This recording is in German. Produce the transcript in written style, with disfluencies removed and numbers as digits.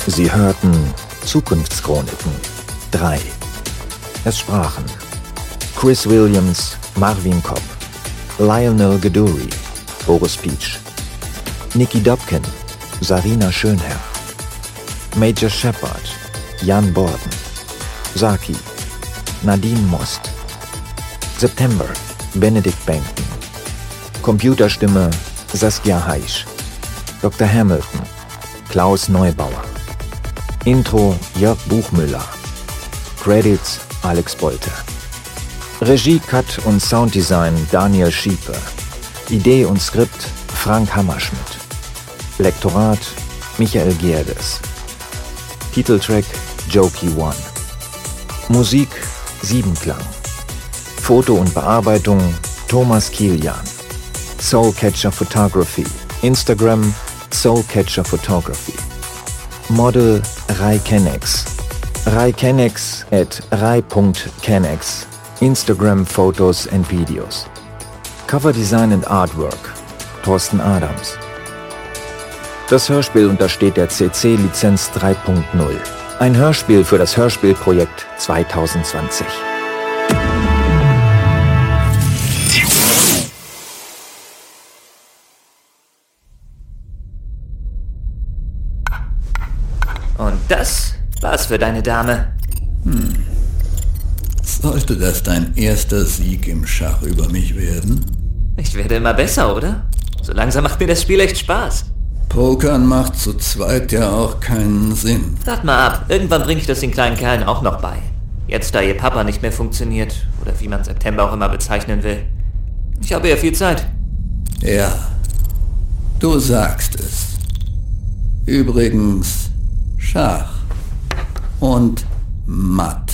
Sie hörten Zukunftschroniken 3. Es sprachen Chris Williams, Marvin Kopp, Lionel Gaduri, Boris Pietsch, Nicky Dobkin, Sarina Schönherr, Major Shepard, Jan Borden, Saki, Nadine Most, September, Benedikt Benken, Computerstimme Saskia Heisch, Dr. Hamilton, Klaus Neubauer, Intro Jörg Buchmüller, Credits Alex Bolte, Regie, Cut und Sounddesign Daniel Schiepe, Idee und Skript Frank Hammerschmidt, Lektorat Michael Gerdes, Titeltrack Jokey One, Musik Siebenklang, Foto und Bearbeitung Thomas Kilian, Soulcatcher Photography, Instagram Soulcatcher Photography, Model Rai Kennex, rai.kennex, Instagram Photos and Videos, Cover Design and Artwork Thorsten Adams. Das Hörspiel untersteht der CC-Lizenz 3.0. Ein Hörspiel für das Hörspielprojekt 2020. Und das war's für deine Dame. Sollte das dein erster Sieg im Schach über mich werden? Ich werde immer besser, oder? So langsam macht mir das Spiel echt Spaß. Pokern macht zu zweit ja auch keinen Sinn. Wart mal ab, irgendwann bringe ich das den kleinen Kerlen auch noch bei. Jetzt, da ihr Papa nicht mehr funktioniert, oder wie man September auch immer bezeichnen will. Ich habe ja viel Zeit. Ja, du sagst es. Übrigens, Schach und Matt.